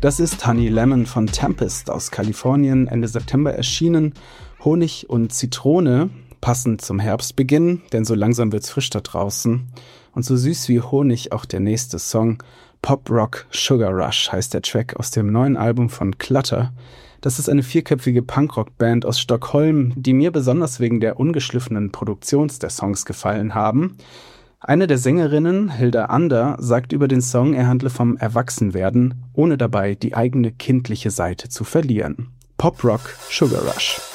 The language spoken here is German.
Das ist Honey Lemon von Tempest aus Kalifornien, Ende September erschienen. Honig und Zitrone, passend zum Herbstbeginn, denn so langsam wird's frisch da draußen. Und so süß wie Honig auch der nächste Song. Pop Rock Sugar Rush heißt der Track aus dem neuen Album von Clutter. Das ist eine 4-köpfige Punkrock-Band aus Stockholm, die mir besonders wegen der ungeschliffenen Produktion der Songs gefallen haben. Eine der Sängerinnen, Hilda Ander, sagt über den Song, er handle vom Erwachsenwerden, ohne dabei die eigene kindliche Seite zu verlieren. Pop Rock Sugar Rush.